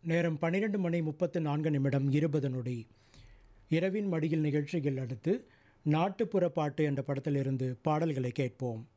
நேரம் 12:34 இரவின் மடியில் நிகழ்ச்சியில் அடுத்து நாட்டுப்புற பாட்டு என்ற படத்திலிருந்து பாடல்களை கேட்போம்.